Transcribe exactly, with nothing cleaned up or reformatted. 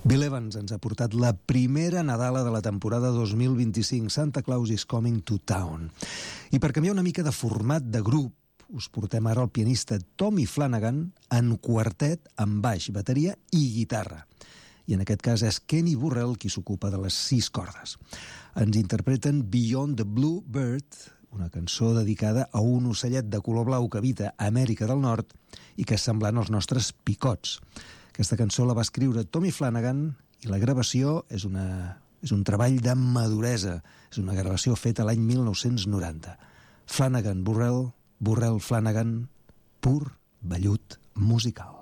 Bill Evans ens ha portat la primera Nadala de la temporada dos mil vint-i-cinc, Santa Claus is Coming to Town. I per canviar una mica de format de grup, us portem ara el pianista Tommy Flanagan en quartet amb baix, bateria i guitarra. I en aquest cas és Kenny Burrell qui s'ocupa de les sis cordes. Ens interpreten Beyond the Blue Bird, una cançó dedicada a un ocellet de color blau que habita a Amèrica del Nord i que és semblant als nostres picots. Aquesta cançó la va escriure Tommy Flanagan i la gravació és, una, és un treball de maduresa. És una gravació feta l'any mil nou-cents noranta. Flanagan, Burrell, Burrell, Flanagan, pur vellut musical.